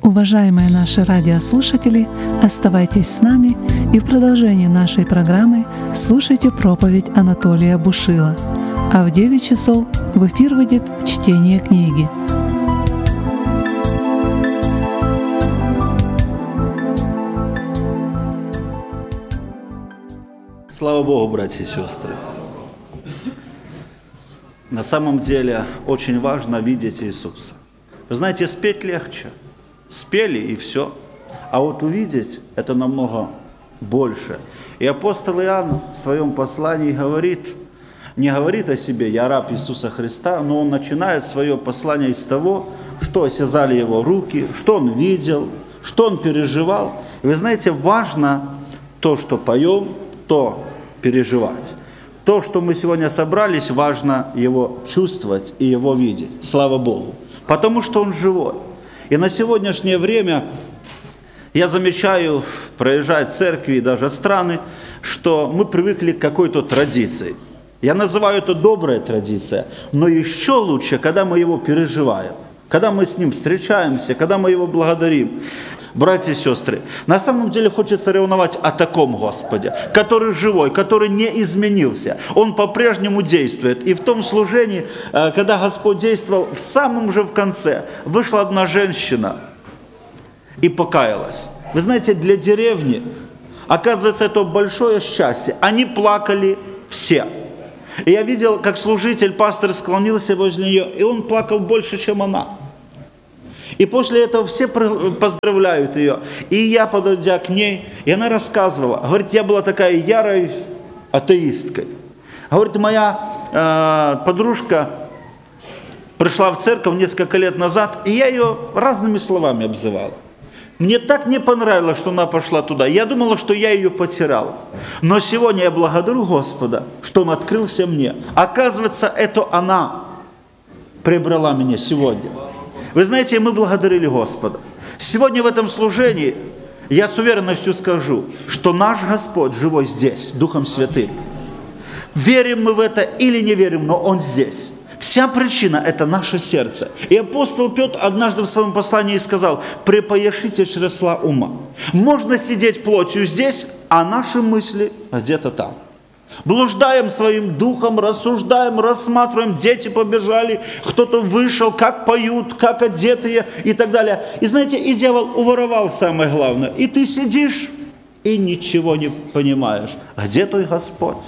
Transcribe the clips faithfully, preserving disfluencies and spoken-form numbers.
Уважаемые наши радиослушатели, оставайтесь с нами и в продолжении нашей программы слушайте проповедь Анатолия Бушила. А в девять часов в эфир выйдет чтение книги. Слава Богу, братья и сестры! На самом деле очень важно видеть Иисуса. Вы знаете, спеть легче. Спели и все. А вот увидеть это намного больше. И апостол Иоанн в своем послании говорит, не говорит о себе, я раб Иисуса Христа, но он начинает свое послание с того, что осязали его руки, что он видел, что он переживал. И вы знаете, важно то, что поем, то переживать. То, что мы сегодня собрались, важно его чувствовать и его видеть. Слава Богу. Потому что он живой. И на сегодняшнее время я замечаю, проезжая церкви и даже страны, что мы привыкли к какой-то традиции. Я называю это добрая традиция, но еще лучше, когда мы его переживаем, когда мы с ним встречаемся, когда мы его благодарим. Братья и сестры, на самом деле хочется ревновать о таком Господе, который живой, который не изменился. Он по-прежнему действует. И в том служении, когда Господь действовал, в самом же в конце вышла одна женщина и покаялась. Вы знаете, для деревни, оказывается, это большое счастье. Они плакали все. И я видел, как служитель, пастор склонился возле нее, и он плакал больше, чем она. И после этого все поздравляют ее. И я, подойдя к ней, и она рассказывала. Говорит, я была такая ярой атеисткой. Говорит, моя э, подружка пришла в церковь несколько лет назад, и я ее разными словами обзывала. Мне так не понравилось, что она пошла туда. Я думала, что я ее потеряла. Но сегодня я благодарю Господа, что Он открылся мне. Оказывается, это она приобрела меня сегодня. Вы знаете, мы благодарили Господа. Сегодня в этом служении я с уверенностью скажу, что наш Господь живой здесь, Духом Святым. Верим мы в это или не верим, но Он здесь. Вся причина – это наше сердце. И апостол Петр однажды в своем послании сказал, «Препояшите чресла ума». Можно сидеть плотью здесь, а наши мысли где-то там. Блуждаем своим духом, рассуждаем, рассматриваем, дети побежали, кто-то вышел, как поют, как одетые и так далее. И знаете, и дьявол уворовал самое главное. И ты сидишь и ничего не понимаешь. Где твой Господь?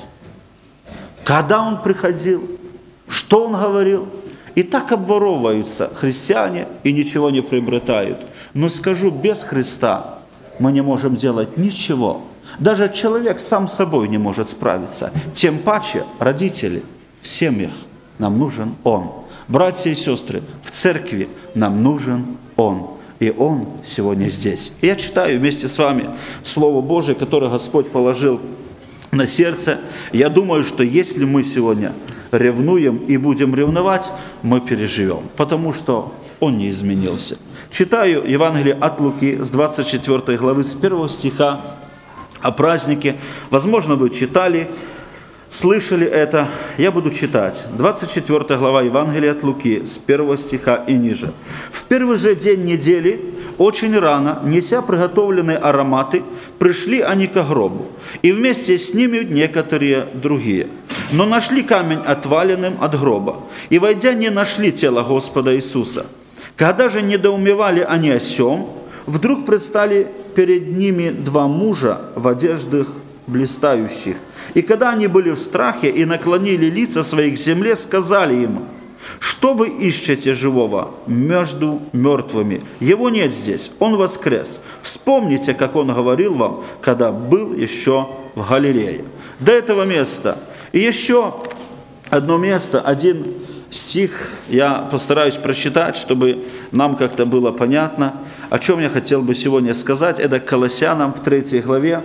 Когда Он приходил? Что Он говорил? И так обворовываются христиане и ничего не приобретают. Но скажу, без Христа мы не можем делать ничего. Даже человек сам с собой не может справиться. Тем паче родители в семьях. Нам нужен Он. Братья и сестры, в церкви нам нужен Он. И Он сегодня здесь. И я читаю вместе с вами Слово Божие, которое Господь положил на сердце. Я думаю, что если мы сегодня ревнуем и будем ревновать, мы переживем. Потому что Он не изменился. Читаю Евангелие от Луки с двадцать четвёртой главы, с первого стиха. О празднике. Возможно, вы читали, слышали это. Я буду читать. двадцать четвёртая глава Евангелия от Луки, с первого стиха и ниже. «В первый же день недели, очень рано, неся приготовленные ароматы, пришли они ко гробу, и вместе с ними некоторые другие. Но нашли камень отваленным от гроба, и, войдя, не нашли тело Господа Иисуса. Когда же недоумевали они о сем, вдруг предстали перед ними два мужа в одеждах блистающих. И когда они были в страхе и наклонили лица своих к земле, сказали им, что вы ищете живого между мертвыми? Его нет здесь, Он воскрес. Вспомните, как Он говорил вам, когда был еще в Галилее». До этого места. И еще одно место, один стих я постараюсь прочитать, чтобы нам как-то было понятно. О чем я хотел бы сегодня сказать, это Колоссянам в третьей главе,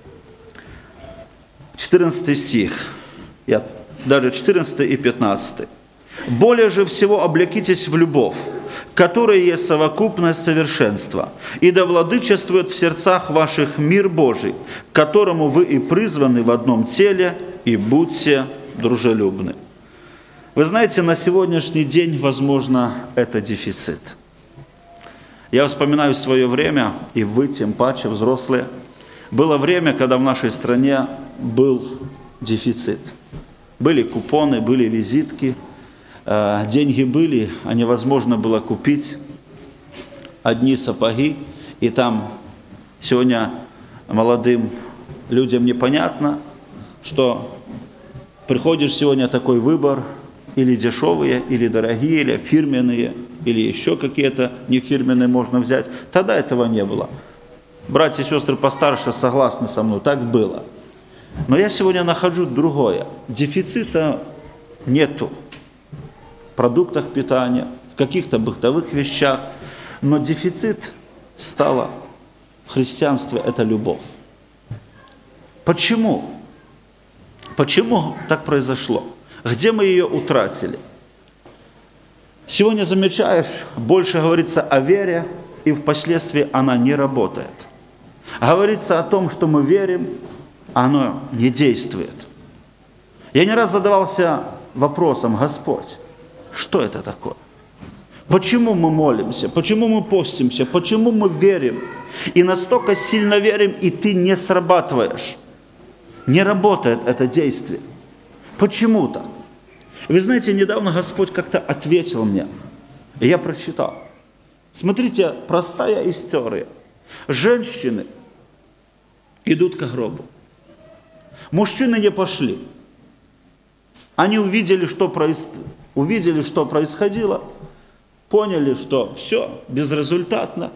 четырнадцатый стих, я, даже четырнадцатый и пятнадцатый. «Более же всего облекитесь в любовь, которая есть совокупность совершенства, и да владычествует в сердцах ваших мир Божий, к которому вы и призваны в одном теле, и будьте дружелюбны». Вы знаете, на сегодняшний день, возможно, это дефицит. Я вспоминаю свое время, и вы, тем паче, взрослые. Было время, когда в нашей стране был дефицит. Были купоны, были визитки, деньги были, а невозможно было купить одни сапоги. И там сегодня молодым людям непонятно, что приходишь сегодня такой выбор, или дешевые, или дорогие, или фирменные, или еще какие-то нефирменные можно взять. Тогда этого не было. Братья и сестры постарше согласны со мной, так было. Но я сегодня нахожу другое. Дефицита нету в продуктах питания, в каких-то бытовых вещах, но дефицит стало в христианстве – это любовь. Почему? Почему так произошло? Где мы ее утратили? Сегодня замечаешь, больше говорится о вере, и впоследствии она не работает. Говорится о том, что мы верим, а оно не действует. Я не раз задавался вопросом: Господь, что это такое? Почему мы молимся? Почему мы постимся? Почему мы верим? И настолько сильно верим, и ты не срабатываешь. Не работает это действие. Почему так? Вы знаете, недавно Господь как-то ответил мне, и я прочитал. Смотрите, простая история. Женщины идут к гробу. Мужчины не пошли. Они увидели, что, проис... увидели, что происходило, поняли, что все безрезультатно.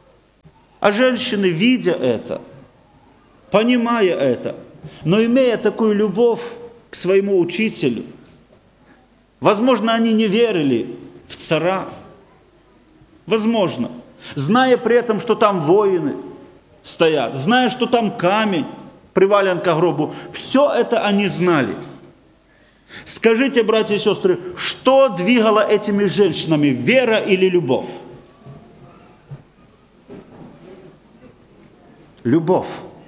А женщины, видя это, понимая это, но имея такую любовь к своему учителю, возможно, они не верили в царя, возможно, зная при этом, что там воины стоят, зная, что там камень привален к гробу, все это они знали. Скажите, братья и сестры, что двигало этими женщинами, вера или любовь? Любовь.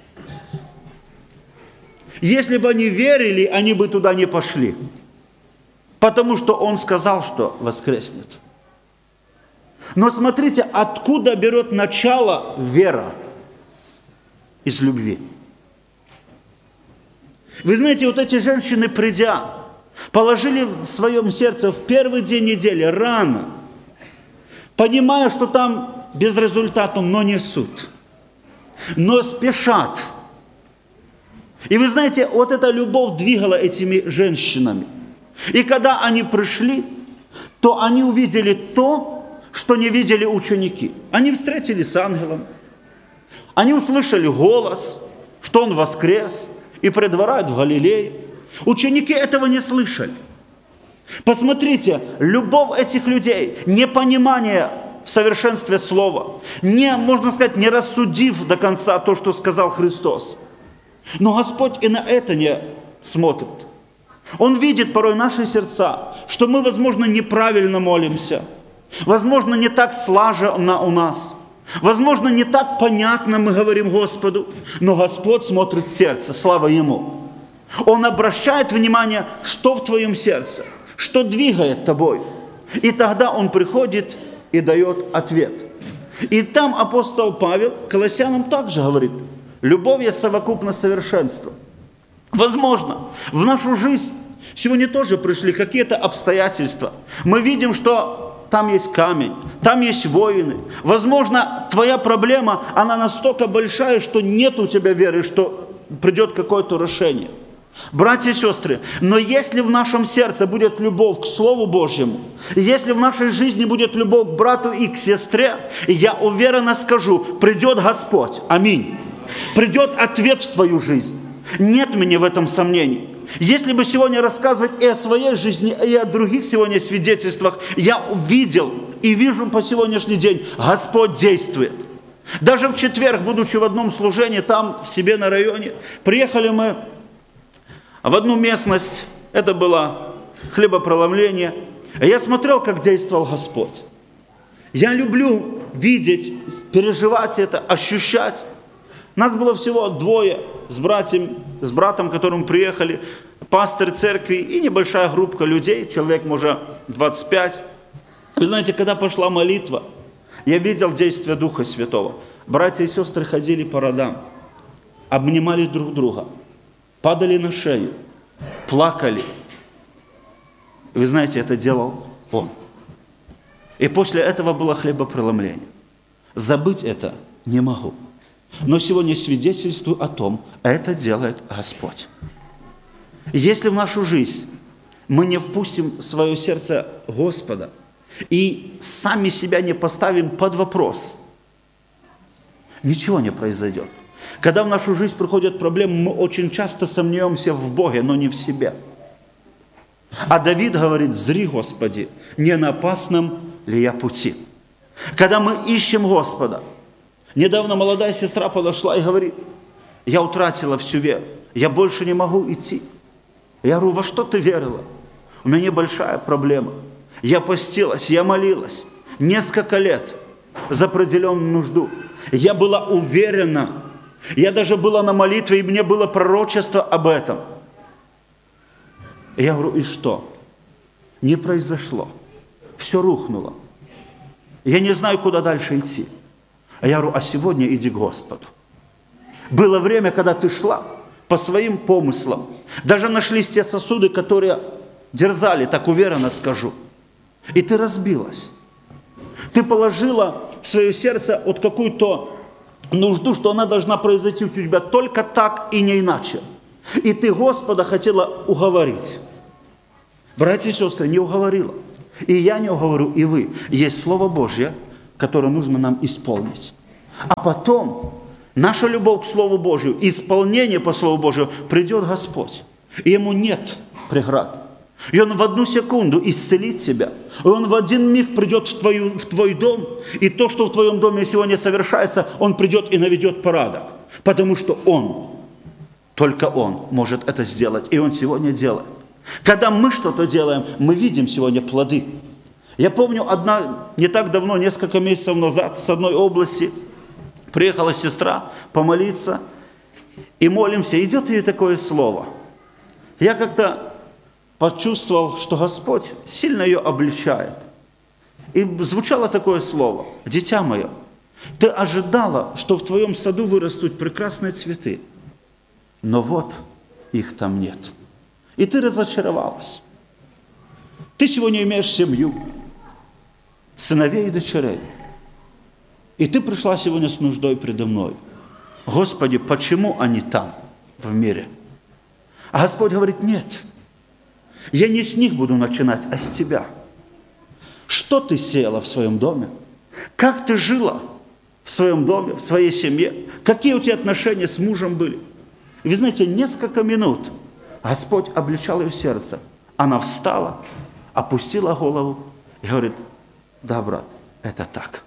Если бы они верили, они бы туда не пошли. Потому что Он сказал, что воскреснет. Но смотрите, откуда берет начало вера? Из любви. Вы знаете, вот эти женщины, придя, положили в своем сердце в первый день недели, рано, понимая, что там безрезультатно, но несут, но спешат. И вы знаете, вот эта любовь двигала этими женщинами. И когда они пришли, то они увидели то, что не видели ученики. Они встретились с ангелом, они услышали голос, что он воскрес и предваряет в Галилее. Ученики этого не слышали. Посмотрите, любовь этих людей, непонимание в совершенстве слова, не, можно сказать, не рассудив до конца то, что сказал Христос. Но Господь и на это не смотрит. Он видит порой наши сердца, что мы, возможно, неправильно молимся, возможно, не так слаженно у нас, возможно, не так понятно мы говорим Господу, но Господь смотрит в сердце, слава Ему. Он обращает внимание, что в твоем сердце, что двигает тобой. И тогда Он приходит и дает ответ. И там апостол Павел Колоссянам также говорит: любовь есть совокупность совершенства. Возможно, в нашу жизнь сегодня тоже пришли какие-то обстоятельства. Мы видим, что там есть камень, там есть воины. Возможно, твоя проблема, она настолько большая, что нет у тебя веры, что придет какое-то решение. Братья и сестры, но если в нашем сердце будет любовь к Слову Божьему, если в нашей жизни будет любовь к брату и к сестре, я уверенно скажу, придет Господь. Аминь. Придет ответ в твою жизнь. Нет мне в этом сомнений. Если бы сегодня рассказывать и о своей жизни, и о других сегодня свидетельствах, я увидел и вижу по сегодняшний день, Господь действует. Даже в четверг, будучи в одном служении, там, в себе на районе, приехали мы в одну местность, это было хлебопроломление. Я смотрел, как действовал Господь. Я люблю видеть, переживать это, ощущать. Нас было всего двое с братьем, с братом, которым приехали, пастырь церкви и небольшая группа людей, человек, может, двадцать пять. Вы знаете, когда пошла молитва, Я видел действие Духа Святого. Братья и сестры ходили по родам, обнимали друг друга, падали на шею, плакали. Вы знаете, это делал Он. И после этого было хлебопреломление. Забыть это не могу. Но сегодня свидетельствую о том, это делает Господь. Если в нашу жизнь мы не впустим в свое сердце Господа и сами себя не поставим под вопрос, ничего не произойдет. Когда в нашу жизнь приходят проблемы, мы очень часто сомневаемся в Боге, но не в себе. А Давид говорит: «Зри, Господи, не на опасном ли я пути?» Когда мы ищем Господа. Недавно молодая сестра подошла и говорит: «Я утратила всю веру, я больше не могу идти». Я говорю: «Во что ты верила?» «У меня небольшая проблема. Я постилась, я молилась несколько лет за определенную нужду. Я была уверена, я даже была на молитве, и мне было пророчество об этом». Я говорю: «И что?» Не произошло. Все рухнуло. Я не знаю, куда дальше идти. А я говорю: «А сегодня иди к Господу». Было время, когда ты шла по своим помыслам. Даже нашлись те сосуды, которые дерзали, так уверенно скажу. И ты разбилась. Ты положила в свое сердце вот какую-то нужду, что она должна произойти у тебя только так и не иначе. И ты Господа хотела уговорить. Братья и сестры, не уговорила. И я не уговорю, и вы. Есть Слово Божье, которое нужно нам исполнить. А потом наша любовь к Слову Божию, исполнение по Слову Божию, придет Господь. И Ему нет преград. И Он в одну секунду исцелит тебя. И Он в один миг придет в, твою, в твой дом. И то, что в твоем доме сегодня совершается, Он придет и наведет порядок. Потому что Он, только Он может это сделать. И Он сегодня делает. Когда мы что-то делаем, мы видим сегодня плоды. Я помню, одна, не так давно, несколько месяцев назад, с одной области приехала сестра помолиться, и молимся, идет ей такое слово. Я как-то почувствовал, что Господь сильно ее обличает. И звучало такое слово: «Дитя мое, ты ожидала, что в твоем саду вырастут прекрасные цветы, но вот их там нет». И ты разочаровалась. Ты сегодня имеешь семью, сыновей и дочерей. И ты пришла сегодня с нуждой предо мной. Господи, почему они там, в мире? А Господь говорит: нет, я не с них буду начинать, а с тебя. Что ты сеяла в своем доме? Как ты жила в своем доме, в своей семье? Какие у тебя отношения с мужем были? И вы знаете, несколько минут Господь обличал ее сердце. Она встала, опустила голову и говорит: да, брат, это так.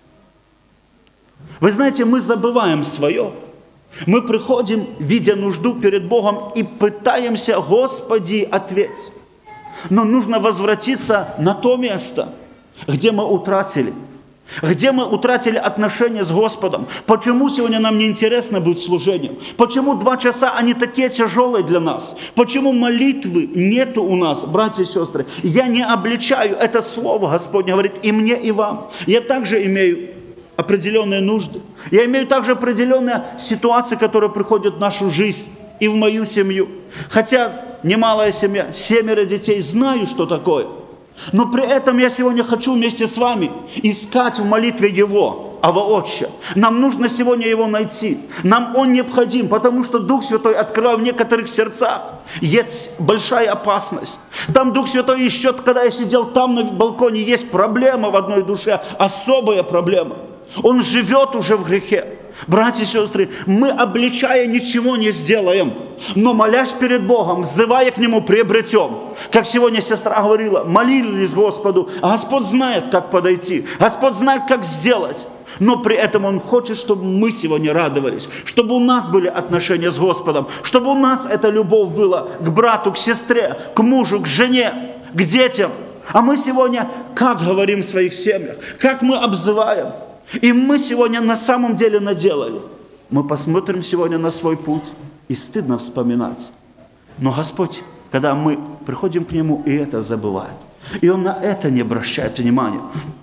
Вы знаете, мы забываем свое. Мы приходим, видя нужду перед Богом, и пытаемся: Господи, ответь. Но нужно возвратиться на то место, где мы утратили. Где мы утратили отношения с Господом. Почему сегодня нам не интересно быть служением? Почему два часа, они такие тяжелые для нас? Почему молитвы нету у нас, братья и сестры? Я не обличаю, это слово Господне говорит и мне, и вам. Я также имею определенные нужды. Я имею также определенные ситуации, которые приходят в нашу жизнь и в мою семью. Хотя немалая семья, семеро детей, знаю, что такое. Но при этом я сегодня хочу вместе с вами искать в молитве Его, Ава Отче. Нам нужно сегодня Его найти. Нам Он необходим, потому что Дух Святой открыл в некоторых сердцах. Есть большая опасность. Там Дух Святой еще, когда я сидел там на балконе, есть проблема в одной душе, особая проблема. Он живет уже в грехе. Братья и сестры, мы, обличая, ничего не сделаем, но молясь перед Богом, взывая к Нему, приобретем. Как сегодня сестра говорила, молились Господу, а Господь знает, как подойти, Господь знает, как сделать. Но при этом Он хочет, чтобы мы сегодня радовались, чтобы у нас были отношения с Господом, чтобы у нас эта любовь была к брату, к сестре, к мужу, к жене, к детям. А мы сегодня как говорим в своих семьях, как мы обзываем. И мы сегодня на самом деле наделали. Мы посмотрим сегодня на свой путь, и стыдно вспоминать. Но Господь, когда мы приходим к Нему, и это забывает. И Он на это не обращает внимания.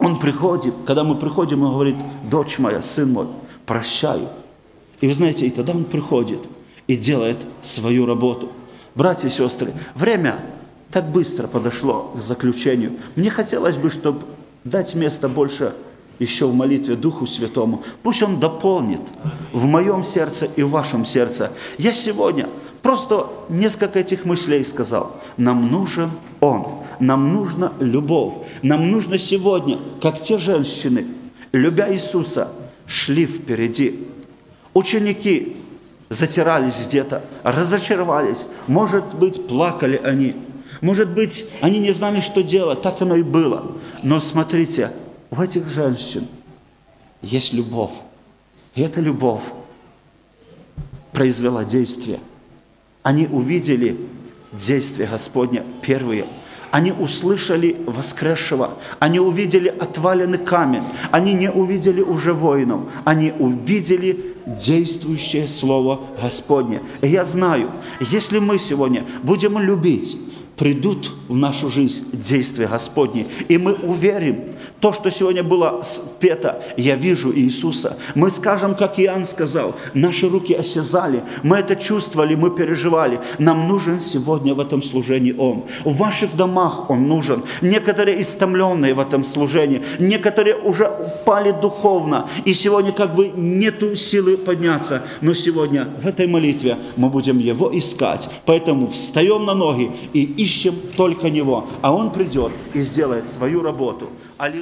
Он приходит, когда мы приходим, Он говорит: дочь моя, сын мой, прощаю. И вы знаете, и тогда Он приходит и делает свою работу. Братья и сестры, время так быстро подошло к заключению. Мне хотелось бы, чтобы дать место больше еще в молитве Духу Святому. Пусть Он дополнит в моем сердце и в вашем сердце. Я сегодня просто несколько этих мыслей сказал. Нам нужен Он, нам нужна любовь. Нам нужно сегодня, как те женщины, любя Иисуса, шли впереди. Ученики затирались где-то, разочаровались, может быть, плакали они, может быть, они не знали, что делать, так оно и было. Но смотрите, в этих женщин есть любовь, и эта любовь произвела действие. Они увидели действие Господне первые. Они услышали воскресшего, они увидели отваленный камень, они не увидели уже воинов, они увидели действующее Слово Господне. И я знаю, если мы сегодня будем любить, придут в нашу жизнь действия Господни, и мы уверим, то, что сегодня было спето, я вижу Иисуса. Мы скажем, как Иоанн сказал, наши руки осязали, мы это чувствовали, мы переживали. Нам нужен сегодня в этом служении Он. В ваших домах Он нужен. Некоторые истомленные в этом служении, некоторые уже упали духовно, и сегодня как бы нету силы подняться. Но сегодня в этой молитве мы будем Его искать. Поэтому встаем на ноги и ищем только Него, а Он придет и сделает свою работу. Аллилуйя.